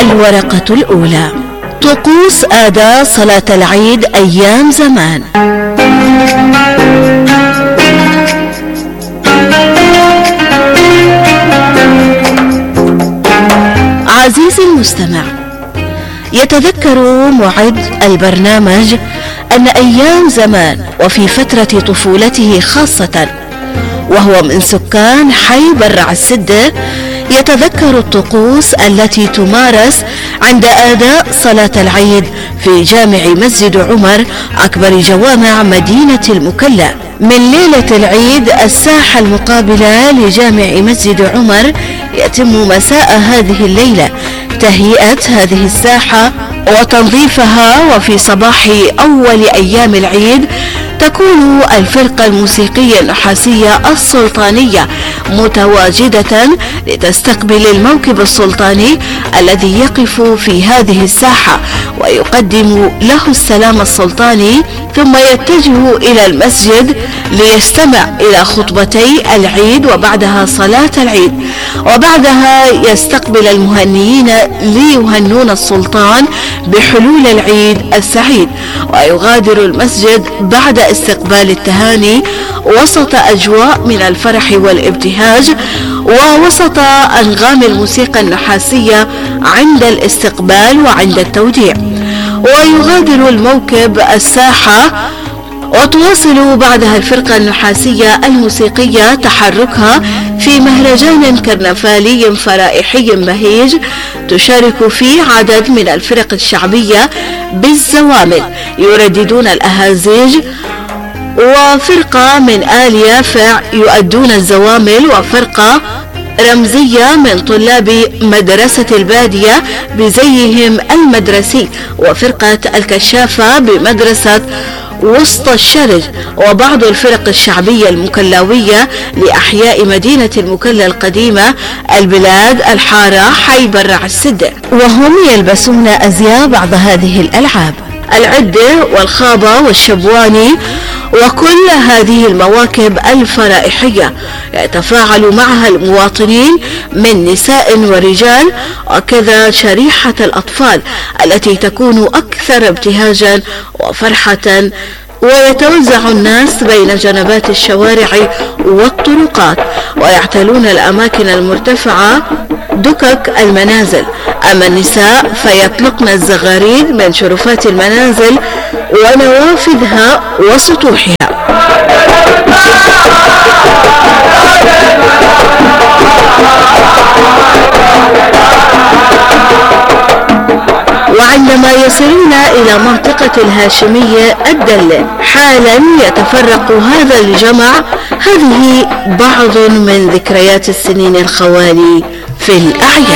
الورقة الأولى: طقوس أداء صلاة العيد أيام زمان. عزيزي المستمع، يتذكر معد البرنامج أن أيام زمان وفي فترة طفولته خاصة وهو من سكان حي برع السدة يتذكر الطقوس التي تمارس عند أداء صلاة العيد في جامع مسجد عمر أكبر جوامع مدينة المكلا. من ليلة العيد الساحة المقابلة لجامع مسجد عمر يتم مساء هذه الليلة تهيئة هذه الساحة وتنظيفها، وفي صباح أول أيام العيد تكون الفرقة الموسيقية النحاسية السلطانية متواجدة لتستقبل الموكب السلطاني الذي يقف في هذه الساحة ويقدم له السلام السلطاني، ثم يتجه إلى المسجد ليستمع إلى خطبتي العيد وبعدها صلاة العيد، وبعدها يستقبل المهنيين ليهنون السلطان بحلول العيد السعيد، ويغادر المسجد بعد استقبال التهاني وسط أجواء من الفرح والابتهاج ووسط أنغام الموسيقى النحاسية عند الاستقبال وعند التوديع. ويغادر الموكب الساحة وتواصل بعدها الفرقة النحاسية الموسيقية تحركها في مهرجان كرنفالي فرائحي بهيج تشارك فيه عدد من الفرق الشعبية بالزوامل يرددون الأهازيج، وفرقة من آل يافع يؤدون الزوامل، وفرقة رمزية من طلاب مدرسة البادية بزيهم المدرسي، وفرقة الكشافة بمدرسة وسط الشرج، وبعض الفرق الشعبية المكلاوية لأحياء مدينة المكلا القديمة البلاد الحارة حي برع السدة، وهم يلبسون أزياء بعض هذه الألعاب: العدة والخابة والشبواني. وكل هذه المواكب الفرائحية يتفاعل معها المواطنين من نساء ورجال، وكذا شريحة الأطفال التي تكون أكثر ابتهاجا وفرحة. ويتوزع الناس بين جنبات الشوارع والطرقات ويعتلون الأماكن المرتفعة دكك المنازل، أما النساء فيطلقن الزغاريد من شرفات المنازل ونوافذها وسطوحها. وعندما يصلون إلى منطقة الهاشمية الدلة حالا يتفرق هذا الجمع. هذه بعض من ذكريات السنين الخوالي في الأعياد.